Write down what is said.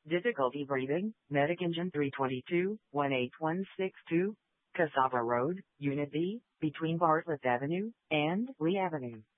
Difficulty breathing, Medic Engine 322, 18162, Cassava Road, Unit B, between Bartlett Avenue and Lee Avenue.